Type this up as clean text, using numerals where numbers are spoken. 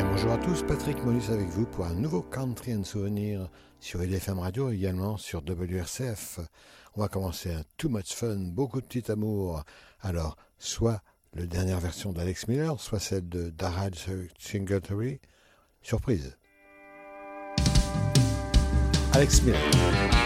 Bonjour à tous, Patrick Molus avec vous pour un nouveau Country and Souvenir sur LFM Radio, également sur WRCF. On va commencer un Too Much Fun, beaucoup de petit amour. Alors, soit la dernière version d'Alex Miller, soit celle de Darrell Singletary. Surprise. Alex Miller.